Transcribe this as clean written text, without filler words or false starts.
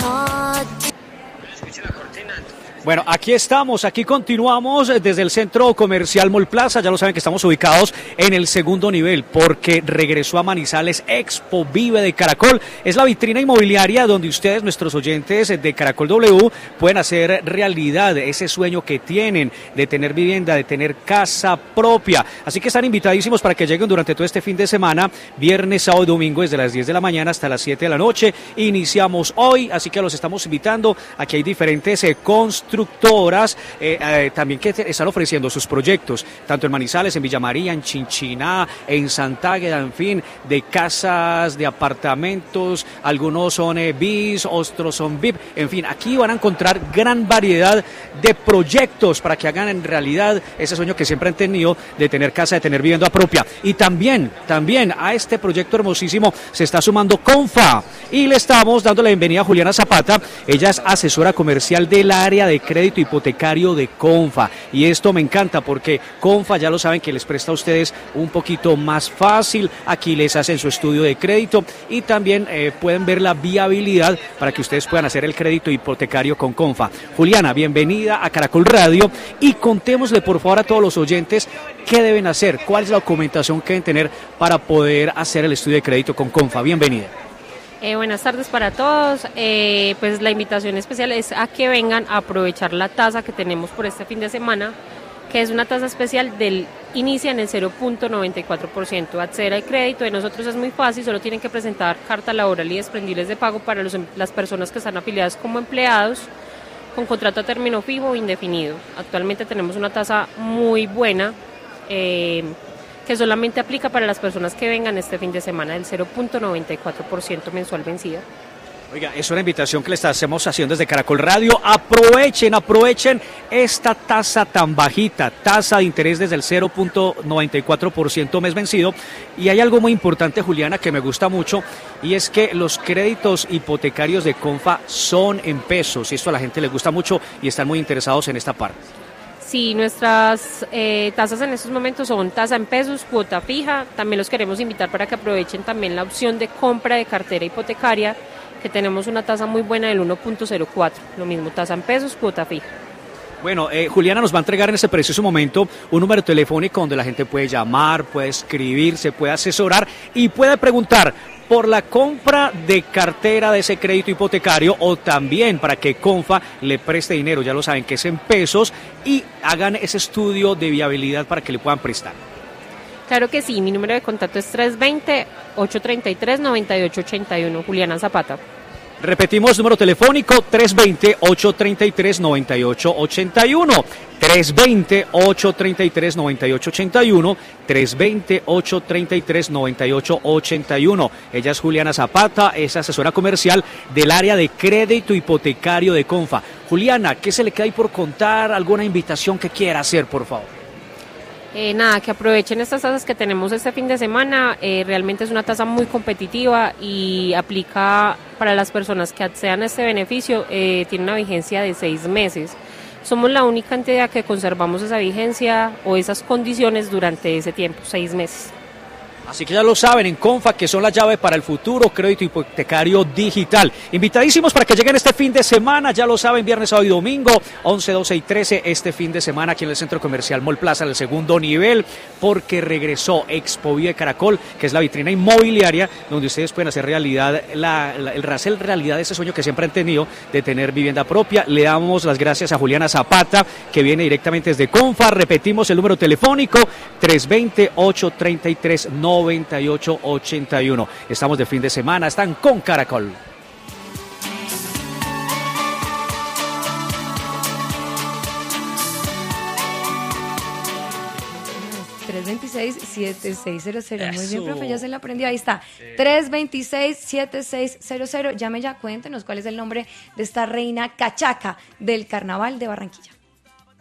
Bueno, aquí estamos, aquí continuamos desde el Centro Comercial Mall Plaza. Ya lo saben que estamos ubicados en el segundo nivel porque regresó a Manizales Expo Vive de Caracol. Es la vitrina inmobiliaria donde ustedes, nuestros oyentes de Caracol W, pueden hacer realidad ese sueño que tienen de tener vivienda, de tener casa propia. Así que están invitadísimos para que lleguen durante todo este fin de semana, viernes, sábado y domingo, desde las 10 de la mañana hasta las 7 de la noche. Iniciamos hoy, así que los estamos invitando. Aquí hay diferentes constructoras también que están ofreciendo sus proyectos, tanto en Manizales, en Villa María, en Chinchiná, en Santágueda, en fin, de casas, de apartamentos, algunos son BIS, otros son VIP, en fin, aquí van a encontrar gran variedad de proyectos para que hagan en realidad ese sueño que siempre han tenido de tener casa, de tener vivienda propia. Y también a este proyecto hermosísimo se está sumando Confa y le estamos dando la bienvenida a Juliana Zapata. Ella es asesora comercial del área de crédito hipotecario de Confa, y esto me encanta porque Confa, ya lo saben, que les presta a ustedes un poquito más fácil. Aquí les hacen su estudio de crédito y también pueden ver la viabilidad para que ustedes puedan hacer el crédito hipotecario con Confa. Juliana, bienvenida a Caracol Radio y contémosle por favor a todos los oyentes qué deben hacer, cuál es la documentación que deben tener para poder hacer el estudio de crédito con Confa. Bienvenida. Buenas tardes para todos. Pues la invitación especial es a que vengan a aprovechar la tasa que tenemos por este fin de semana, que es una tasa especial inicia en el 0.94%. Acceder al crédito de nosotros es muy fácil, solo tienen que presentar carta laboral y desprendibles de pago para las personas que están afiliadas como empleados con contrato a término fijo o indefinido. Actualmente tenemos una tasa muy buena, que solamente aplica para las personas que vengan este fin de semana, del 0.94% mensual vencida. Oiga, es una invitación que les estamos haciendo desde Caracol Radio. Aprovechen esta tasa tan bajita, tasa de interés desde el 0.94% mes vencido. Y hay algo muy importante, Juliana, que me gusta mucho, y es que los créditos hipotecarios de Confa son en pesos, y esto a la gente les gusta mucho y están muy interesados en esta parte. Sí, nuestras tasas en estos momentos son tasa en pesos, cuota fija. También los queremos invitar para que aprovechen también la opción de compra de cartera hipotecaria, que tenemos una tasa muy buena del 1.04. Lo mismo, tasa en pesos, cuota fija. Bueno, Juliana nos va a entregar en ese preciso momento un número telefónico donde la gente puede llamar, puede escribir, se puede asesorar y puede preguntar por la compra de cartera de ese crédito hipotecario, o también para que Confa le preste dinero, ya lo saben que es en pesos, y hagan ese estudio de viabilidad para que le puedan prestar. Claro que sí, mi número de contacto es 320-833-9881, Juliana Zapata. Repetimos, número telefónico 320-833-9881, 320-833-9881, 320-833-9881. Ella es Juliana Zapata, es asesora comercial del área de crédito hipotecario de Confa. Juliana, ¿qué se le queda ahí por contar? ¿Alguna invitación que quiera hacer, por favor? Nada, que aprovechen estas tasas que tenemos este fin de semana. Realmente es una tasa muy competitiva y aplica para las personas que accedan a este beneficio. Tiene una vigencia de 6 meses. Somos la única entidad que conservamos esa vigencia o esas condiciones durante ese tiempo, 6 meses. Así que ya lo saben, en Confa, que son la llave para el futuro crédito hipotecario digital. Invitadísimos para que lleguen este fin de semana, ya lo saben, viernes, sábado y domingo, 11, 12 y 13, este fin de semana aquí en el Centro Comercial Mall Plaza, en el segundo nivel, porque regresó Expo Vive Caracol, que es la vitrina inmobiliaria, donde ustedes pueden hacer realidad, hacer realidad ese sueño que siempre han tenido de tener vivienda propia. Le damos las gracias a Juliana Zapata, que viene directamente desde Confa. Repetimos el número telefónico, 320-833-9881. Estamos de fin de semana, están con Caracol. 326-7600. Muy bien, profe, ya se lo aprendió. Ahí está. 326-7600. Llame ya, cuéntenos cuál es el nombre de esta reina cachaca del Carnaval de Barranquilla.